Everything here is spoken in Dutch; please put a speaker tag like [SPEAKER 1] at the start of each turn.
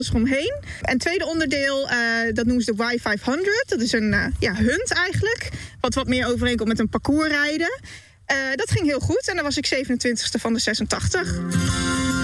[SPEAKER 1] omheen. En het tweede onderdeel, dat noemen ze de Y500. Dat is een hunt eigenlijk. Wat meer overeenkomt met een parcoursrijden. Dat ging heel goed en dan was ik 27e van de 86.